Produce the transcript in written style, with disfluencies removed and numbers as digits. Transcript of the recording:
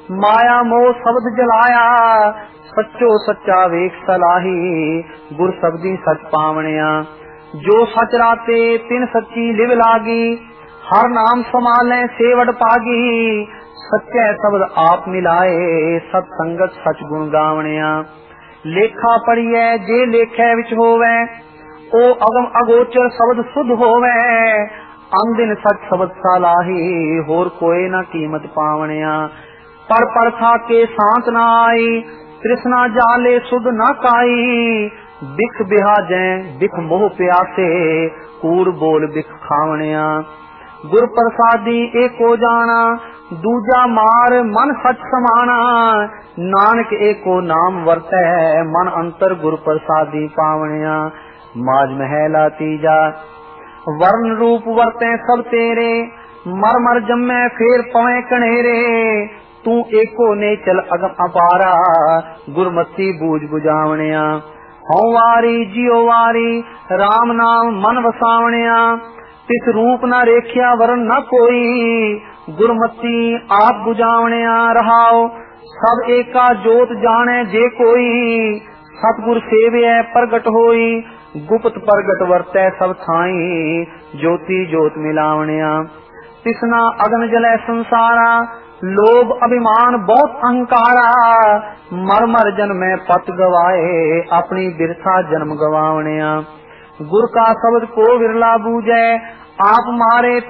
माया मोह शब्द जलाया, सच्चो सच्चा वेख सलाही, गुर शब्दी सच पावणिया। जो सच राते तिन सच्ची लिव लागी, हर नाम समाले सेवड़ पागी। सच्चे शब्द आप मिलाए, सत्संगत सच गुण गावणिया। लेखा पढ़िए जे लेखे विच होवे, ओ अगम अगोचर शब्द शुद्ध होवे। अंदिन सच शब्द सलाही, होर कोई न कीमत पावणिया। पढ़ पढ़ था के शांत न आई, तृष्णा जाले सुध न काई। बिख बिहाजे बिख मोह प्यासे, कूड़ बोल बिख खावणिया। गुर प्रसादी एको जाना, दूजा मार मन सच समाना। नानक एको नाम वरतै, मन अंतर गुर प्रसादी पावणिया। माज महला तीजा, वर्ण रूप वरते सब तेरे, मर मर जम्मे फेर पवे कनेरे। तू एको ने चल अगम अपारा, गुरमती बूझ बुझावणिया। हौ वारी जियो वारी, राम नाम मन वसावणिया। तिस रूप न रेखिया वरण न कोई, गुरमती आप बुझावणिया। रहाओ सब एका जोत जाने जे कोई, सतगुर सेवै प्रगट होई। गुप्त प्रगट वरतै सब थाई, ज्योति जोत मिलावणिया। तिसना अगन जलै संसारा, लोभ अभिमान बहुत अहंकारा। मर मर जन्मे पत गवाए, अपनी बिरथा जन्म गवावणिया। गुर का शब्द को विरला बूझे, आप मारे